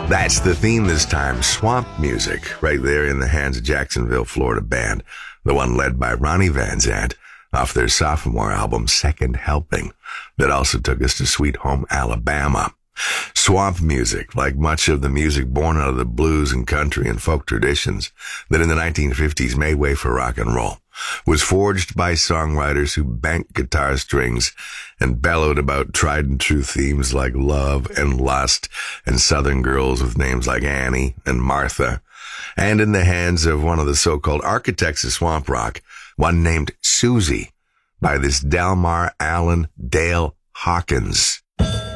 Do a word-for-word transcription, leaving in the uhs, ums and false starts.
That's the theme this time, swamp music, right there in the hands of Jacksonville, Florida band, the one led by Ronnie Van Zant off their sophomore album, Second Helping, that also took us to Sweet Home Alabama. Swamp music, like much of the music born out of the blues and country and folk traditions that in the nineteen fifties made way for rock and roll, was forged by songwriters who banked guitar strings and bellowed about tried and true themes like love and lust and Southern girls with names like Annie and Martha, and in the hands of one of the so-called architects of swamp rock, one named Susie, by this Delmar Allen Dale Hawkins.